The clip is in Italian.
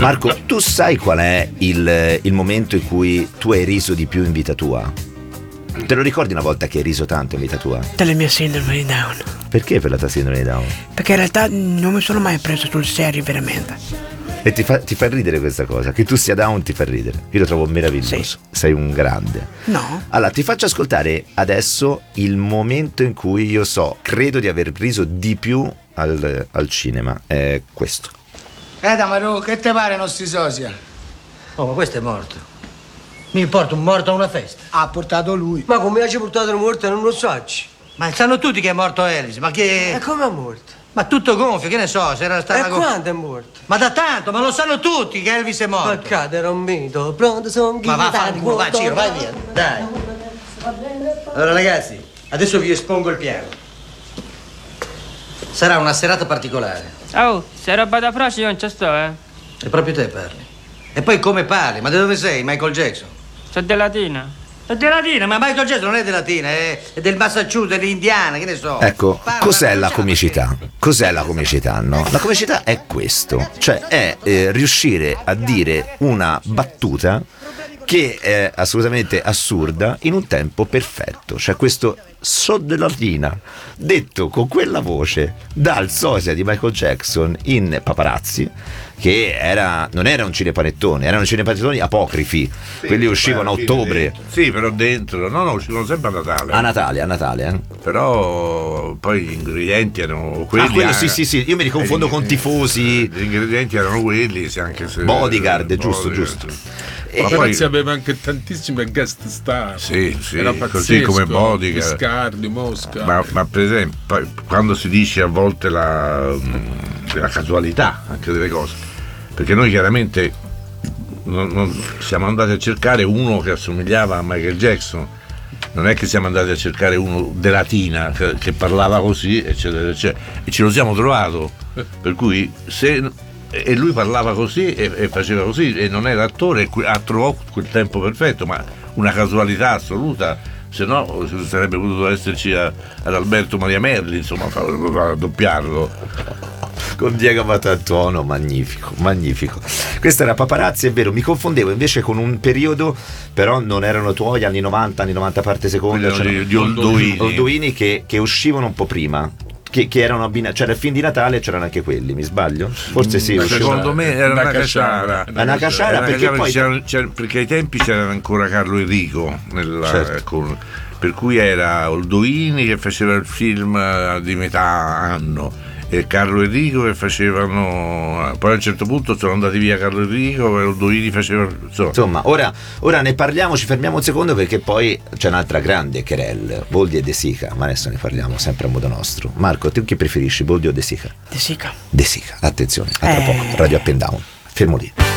Marco, tu sai qual è il momento in cui tu hai riso di più in vita tua? Te lo ricordi una volta che hai riso tanto in vita tua? Della mia sindrome di Down. Perché per la tua sindrome di Down? Perché in realtà non mi sono mai preso sul serio veramente. E ti fa ridere questa cosa? Che tu sia Down ti fa ridere? Io lo trovo meraviglioso. Sì. Sei un grande. No. Allora ti faccio ascoltare adesso il momento in cui io credo di aver riso di più al cinema. È questo. Damaru, che te pare nostri sosia? Oh, ma questo è morto. Mi porta un morto a una festa. Ha portato lui. Ma come ci ha portato una morte non lo so. Ma sanno tutti che è morto Elvis, ma che... E come è morto? Ma tutto gonfio, che ne so, se era stata... E quando è morto? Ma da tanto, ma lo sanno tutti che Elvis è morto. Ma cade, era un mito. Pronto, sono Ma va, fanculo, vai, Ciro, vai via, dai. Allora ragazzi, adesso vi espongo il piano. Sarà una serata particolare. Oh, se è roba da prossimo non ci sto, E proprio te parli. E poi come parli? Ma da dove sei, Michael Jackson? Sono della Latina. È della Latina, ma Michael Jackson non è della Latina, è del Massachusetts, dell'Indiana, che ne so. Ecco, Parla, cos'è ma la non comicità? Cos'è la comicità, no? La comicità è questo, cioè è riuscire a dire una battuta che è assolutamente assurda in un tempo perfetto, cioè questo so della Latina detto con quella voce dal sosia di Michael Jackson in Paparazzi, che non era un cinepanettone, erano cinepanettoni apocrifi, sì, quelli uscivano a ottobre. Sì, però dentro, no, uscivano sempre a Natale. A Natale. Però poi gli ingredienti erano quelli. Sì, io mi riconfondo con Tifosi. Gli ingredienti erano quelli, anche se Bodyguard, giusto. Ma poi aveva anche tantissime guest star. Sì, era così come Bodyguard. Scardi, Mosca. Ma per esempio, quando si dice a volte la casualità anche delle cose, perché noi chiaramente non siamo andati a cercare uno che assomigliava a Michael Jackson, non è che siamo andati a cercare uno della Latina che parlava così, eccetera, eccetera, e ce lo siamo trovato, per cui e lui parlava così e faceva così e non era attore, trovò quel tempo perfetto, ma una casualità assoluta, se no sarebbe potuto esserci ad Alberto Maria Merli, insomma, a doppiarlo con Diego Matantuono. Magnifico. Questa era Paparazzi, è vero, mi confondevo invece con un periodo, però non erano tuoi, anni 90 parte seconda, di Oldoini che uscivano un po' prima, che erano abbinati, c'era il film di Natale e c'erano anche quelli, mi sbaglio? Forse sì. Secondo me era una casciara. Perché poi perché ai tempi c'era ancora Carlo Enrico certo. Per cui era Oldoini che faceva il film di metà anno e Carlo Enrico che facevano, poi a un certo punto sono andati via Carlo Enrico e Oldoini faceva, insomma, ora ne parliamo, ci fermiamo un secondo perché poi c'è un'altra grande querelle, Boldi e De Sica, ma adesso ne parliamo sempre a modo nostro. Marco, tu chi preferisci, Boldi o De Sica? De Sica. De Sica, attenzione, a tra poco, Radio Up and Down, fermo lì.